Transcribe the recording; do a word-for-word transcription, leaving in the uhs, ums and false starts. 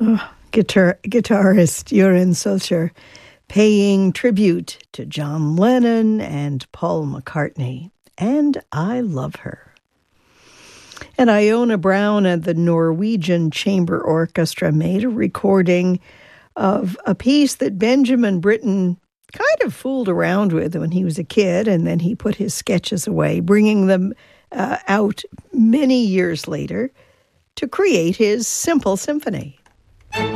Guitar guitarist Joran Solskjaer paying tribute to John Lennon and Paul McCartney. And I love her. And Iona Brown and the Norwegian Chamber Orchestra made a recording of a piece that Benjamin Britten kind of fooled around with when he was a kid, and then he put his sketches away, bringing them uh, out many years later to create his Simple Symphony.